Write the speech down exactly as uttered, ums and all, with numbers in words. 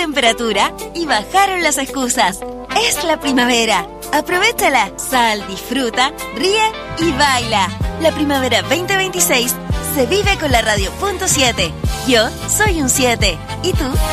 temperatura y bajaron las excusas. Es la primavera. Aprovéchala. Sal, disfruta, ríe y baila. La primavera veinte veintiséis se vive con la radio punto siete. Yo soy un siete. ¿Y tú?